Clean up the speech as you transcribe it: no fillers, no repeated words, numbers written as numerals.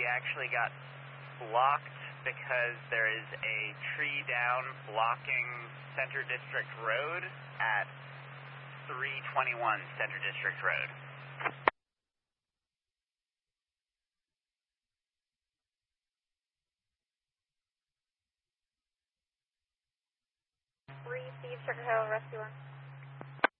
actually got blocked because there is a tree down blocking Center District Road at 321 Center District Road. Receive Sugar Hill Rescue 1.